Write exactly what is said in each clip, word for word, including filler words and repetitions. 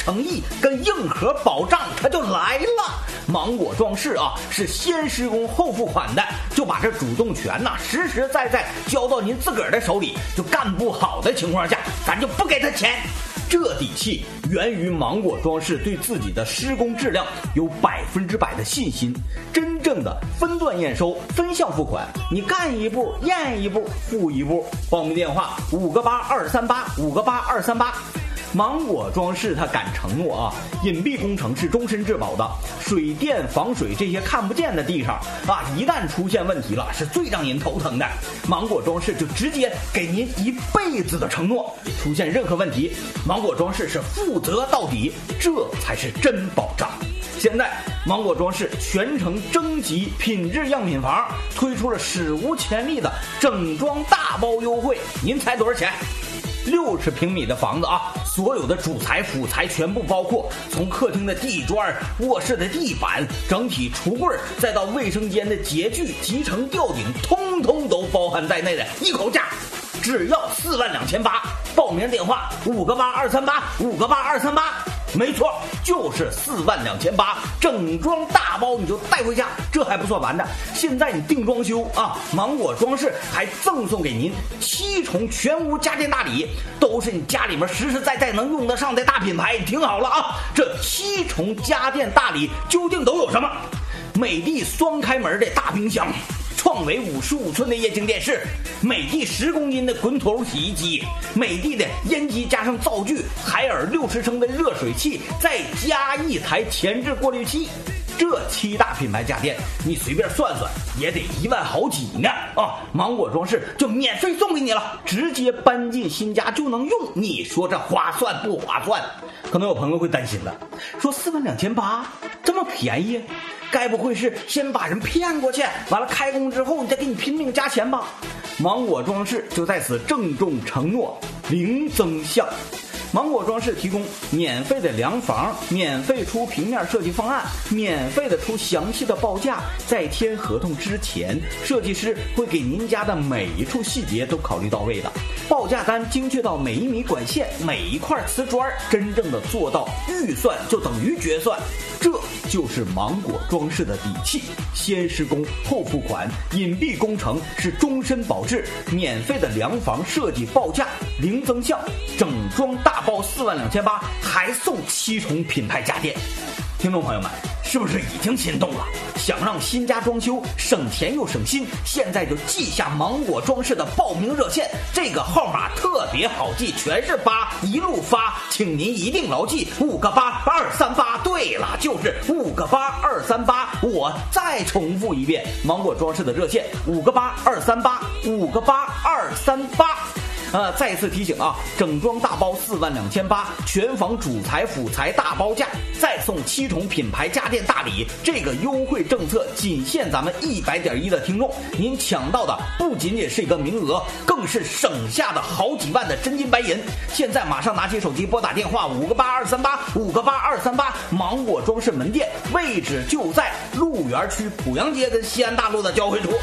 诚意跟硬核保障它就来了。芒果装饰啊是先施工后付款的，就把这主动权呐、啊、实实在在交到您自个儿的手里，就干不好的情况下，咱就不给他钱。这底气源于芒果装饰对自己的施工质量有百分之百的信心，真正的分段验收、分项付款，你干一步验一步付一步。报名电话五个八二三八五个八二三八。芒果装饰他敢承诺啊，隐蔽工程是终身质保的，水电防水这些看不见的地方啊，一旦出现问题了，是最让人头疼的。芒果装饰就直接给您一辈子的承诺，出现任何问题，芒果装饰是负责到底，这才是真保障。现在芒果装饰全程征集品质样品房，推出了史无前例的整装大包优惠，您猜多少钱？六十平米的房子啊，所有的主材辅材全部包括，从客厅的地砖、卧室的地板、整体橱柜，再到卫生间的洁具、集成吊顶，通通都包含在内的一口价，只要四万两千八。报名电话五个八二三八五个八二三八。没错，就是四万两千八，整装大包你就带回家。这还不算完的，现在你定装修啊，芒果装饰还赠送给您七重全屋家电大礼，都是你家里面实实在在能用得上的大品牌。你听好了啊，这七重家电大礼究竟都有什么？美的双开门的大冰箱，创维五十五寸的液晶电视，美的十公斤的滚筒洗衣机，美的的烟机加上灶具，海尔六十升的热水器，再加一台前置过滤器。这七大品牌家电，你随便算算也得一万好几呢啊！芒果装饰就免费送给你了，直接搬进新家就能用。你说这划算不划算？可能有朋友会担心了，说四万两千八这么便宜，该不会是先把人骗过去，完了开工之后你再给你拼命加钱吧？芒果装饰就在此郑重承诺，零增项。芒果装饰提供免费的量房，免费出平面设计方案，免费的出详细的报价。在签合同之前，设计师会给您家的每一处细节都考虑到位的，报价单精确到每一米管线、每一块瓷砖，真正的做到预算就等于决算。这就是芒果装饰的底气，先施工后付款，隐蔽工程是终身保质，免费的量房设计报价零增项，整装大包四万两千八，还送七重品牌家电。听众朋友们，是不是已经心动了？想让新家装修省钱又省心，现在就记下芒果装饰的报名热线，这个号码特别好记，全是八，一路发，请您一定牢记五个八二三八。对了，就是五个八二三八。我再重复一遍，芒果装饰的热线五个八二三八，五个八二三八。呃，再次提醒啊，整装大包四万两千八，全房主材辅材大包价，再送七重品牌家电大礼。这个优惠政策仅限咱们一百点一的听众，您抢到的不仅仅是一个名额，更是省下的好几万的真金白银。现在马上拿起手机拨打电话五个八二三八五个八二三八，芒果装饰门店位置就在鹿园区濮阳街跟西安大路的交汇处。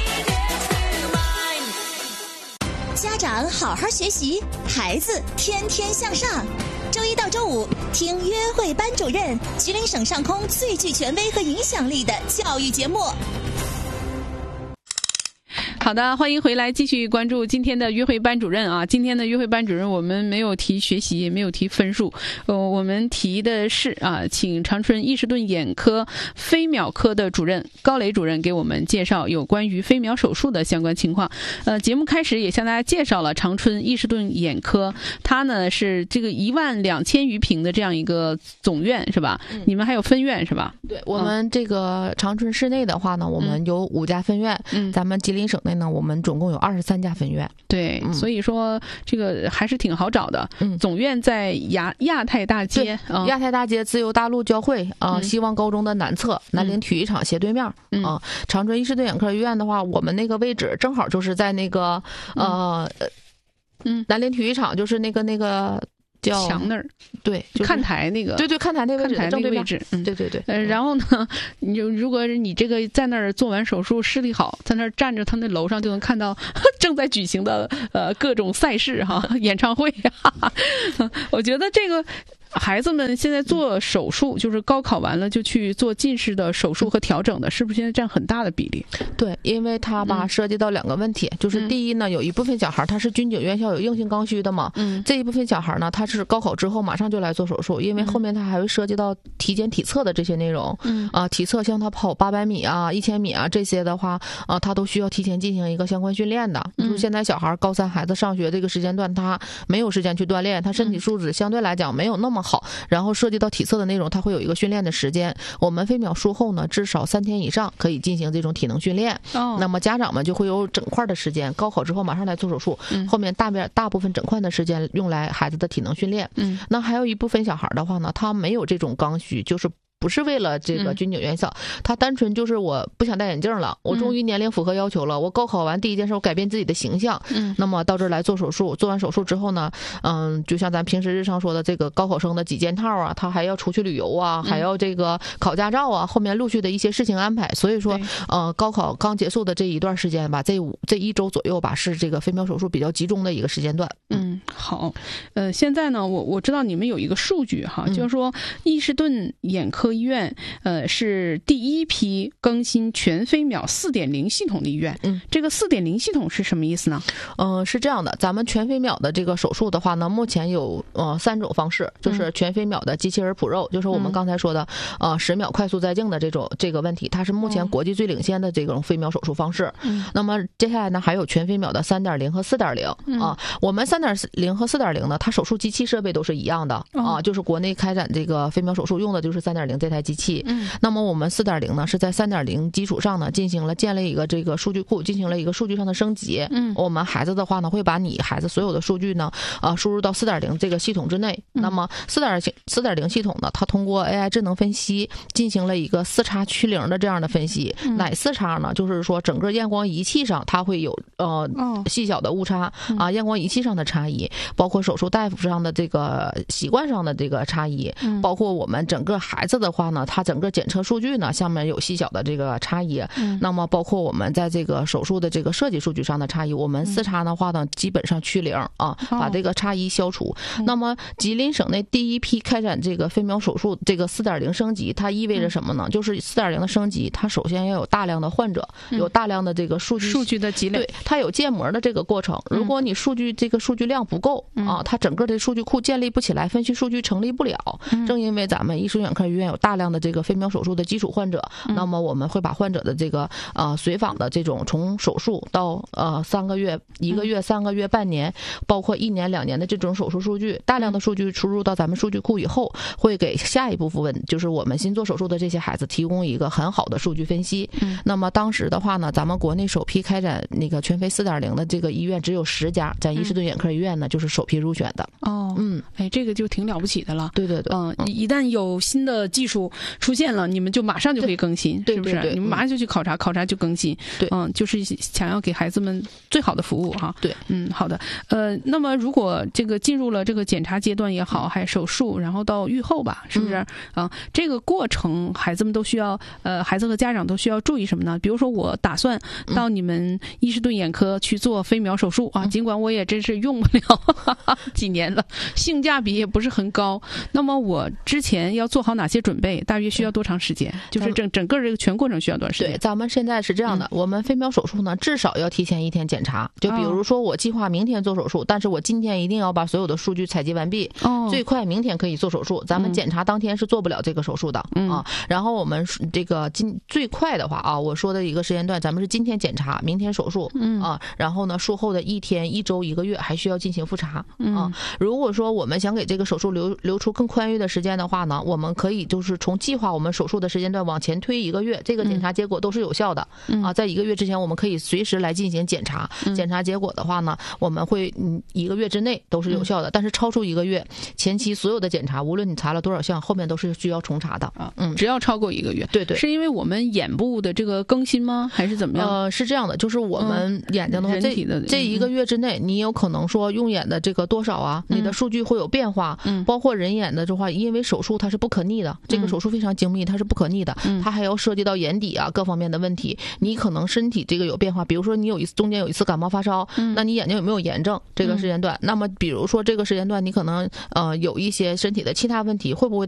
家长好好学习，孩子天天向上。周一到周五听约会班主任，吉林省上空最具权威和影响力的教育节目。 好的，欢迎回来，继续关注今天的约会班主任啊。今天的约会班主任我们没有提学习，也没有提分数，呃，我们提的是啊，请长春伊士顿眼科飞秒科的主任高磊主任给我们介绍有关于飞秒手术的相关情况。呃，节目开始也向大家介绍了长春伊士顿眼科，它呢是这个一万两千余平的这样一个总院是吧？嗯、你们还有分院是吧？ 对，我们这个长春市内的话呢，我们有五家分院，嗯，咱们吉林省内呢，我们总共有二十三家分院。 对、嗯，所以说这个还是挺好找的。嗯，总院在亚亚太大街， 嗯、亚太大街自由大路交汇啊、呃嗯，希望高中的南侧，南陵体育场斜对面。嗯啊、呃，长春伊士顿眼科医院的话，我们那个位置正好就是在那个呃，嗯，南陵体育场就是那个那个。叫墙那儿， 对， 就是、看台那个， 对对，看台那个看台那个位置， 嗯，对对对。 呃，然后呢，你就如果你这个在那儿做完手术，视力好，在那儿站着，他那楼上就能看到正在举行的呃各种赛事哈，演唱会哈。我觉得这个孩子们现在做手术，就是高考完了就去做近视的手术和调整的，是不是现在占很大的比例？ 对，因为它吧、嗯、涉及到两个问题，就是第一呢，有一部分小孩他是军警院校有硬性刚需的嘛，嗯，这一部分小孩呢，他是高考之后马上就来做手术，因为后面他还会涉及到体检体测的这些内容，嗯啊，体测像他跑八百米啊、一千米啊这些的话，啊，他都需要提前进行一个相关训练的。嗯、就是现在小孩高三孩子上学这个时间段，他没有时间去锻炼，他身体素质相对来讲没有那么好，然后涉及到体测的内容，他会有一个训练的时间。我们飞秒术后呢，至少三天以上可以进行这种体能训练。哦，那么家长们就会有整块的时间，高考之后马上来做手术，嗯、后面大边大部分整块的时间用来孩子的体能训练。嗯，那还有一部分小孩的话呢，他没有这种刚需，就是不是为了这个军警院校，嗯、他单纯就是我不想戴眼镜了，我终于年龄符合要求了，嗯、我高考完第一件事我改变自己的形象，嗯，那么到这儿来做手术，做完手术之后呢，嗯，就像咱平时日常说的这个高考生的几件套啊，他还要出去旅游啊，嗯、还要这个考驾照啊，后面陆续的一些事情安排，所以说，呃，高考刚结束的这一段时间吧，这五这一周左右吧，是这个飞秒手术比较集中的一个时间段。 嗯，好，呃，现在呢，我我知道你们有一个数据哈，嗯、就是说伊士顿眼科医院，呃，是第一批更新全飞秒 四点零 系统的医院。嗯，这个 四点零 系统是什么意思呢？ 嗯、呃，是这样的，咱们全飞秒的这个手术的话呢，目前有呃三种方式，就是全飞秒的机器人脯肉，嗯、就是我们刚才说的呃十秒快速再镜的这种这个问题，它是目前国际最领先的这种飞秒手术方式。嗯，那么接下来呢，还有全飞秒的 三点零 和 四点零、嗯、啊，我们 三点零 和 四点零 呢，它手术机器设备都是一样的、哦、啊，就是国内开展这个飞秒手术用的就是 三点零 这台机器。嗯，那么我们 四点零 呢，是在 三点零 基础上呢，进行了建立一个这个数据库，进行了一个数据上的升级。嗯，我们孩子的话呢，会把你孩子所有的数据呢，呃，输入到 四点零 这个系统之内。嗯、那么 四点零 系统呢，它通过 A I 智能分析，进行了一个四叉趋零的这样的分析。嗯、哪四叉呢？就是说整个验光仪器上它会有呃、哦、细小的误差啊，验光仪器上的差异，包括手术大夫上的这个习惯上的这个差异，嗯、包括我们整个孩子的话呢，他整个检测数据呢，下面有细小的这个差异。嗯、那么包括我们在这个手术的这个设计数据上的差异，我们四叉的话呢，基本上趋零啊，把这个差异消除。哦、那么吉林省内第一批开展这个飞秒手术这个 四点零 升级，它意味着什么呢？就是 四点零 的升级，它首先要有大量的患者，有大量的这个数据数据的积累， 对，它有建模的这个过程。如果你数据这个数据量不够啊，它整个的数据库建立不起来，分析数据成立不了。正因为咱们伊士顿眼科医院有大量的这个飞秒手术的基础患者，那么我们会把患者的这个呃随访的这种从手术到呃三个月、一个月、三个月、半年，包括一年、两年的这种手术数据，大量的数据输入到咱们数据库以后，会给下一部分就是我们新做手术的这些孩子提供一个很好的数据分析。嗯、那么当时的话呢，咱们国内首批开展那个全飞 四点零 的这个医院只有十家，在伊士顿眼科医院呢就是首批入选的。 哦，嗯，哎，这个就挺了不起的了。 对对对， 嗯，一旦有新的技术出现了，你们就马上就可以更新， 对是不是？ 对对对， 你们马上就去考察，嗯、考察就更新。 对， 嗯，就是想要给孩子们最好的服务哈。 对， 嗯，好的。呃，那么如果这个进入了这个检查阶段也好，还手术，然后到预后吧，是不是？嗯、啊，这个过程孩子们都需要，呃，孩子和家长都需要注意什么呢？比如说我打算到你们伊士顿眼科去做飞秒手术啊，尽管我也真是用不了哈哈几年了，性价比也不是很高。那么我之前要做好哪些准备？大约需要多长时间？就是整整个这个全过程需要多长时间？ 对，咱们现在是这样的，嗯、我们飞秒手术呢，至少要提前一天检查。就比如说我计划明天做手术，哦、但是我今天一定要把所有的数据采集完毕，哦、最快明天可以做手术。咱们检查当天是做不了这个手术的、嗯、啊。然后我们这个今最快的话啊，我说的一个时间段，咱们是今天检查，明天手术，嗯啊。然后呢，术后的一天、一周、一个月还需要进行复查、嗯、啊。如果说我们想给这个手术留留出更宽裕的时间的话呢，我们可以就是从计划我们手术的时间段往前推一个月，这个检查结果都是有效的、嗯、啊。在一个月之前，我们可以随时来进行检查，嗯、检查结果的话呢，我们会嗯一个月之内都是有效的，嗯、但是超出一个月，前期所有的检查，无论你查了多少项，后面都是需要重查的啊。嗯，只要超过一个月， 对对， 是因为我们眼部的这个更新吗？还是怎么样？ 呃，是这样的，就是我们眼睛的话，嗯、这这一个月之内，你有可能说用。 用眼的这个多少啊，你的数据会有变化， 嗯， 包括人眼的这话，因为手术它是不可逆的，这个手术非常精密，它是不可逆的， 嗯， 它还要涉及到眼底啊各方面的问题，你可能身体这个有变化，比如说你有一次中间有一次感冒发烧， 嗯， 那你眼睛有没有炎症？这个时间段，嗯，那么比如说这个时间段你可能呃有一些身体的其他问题，会不会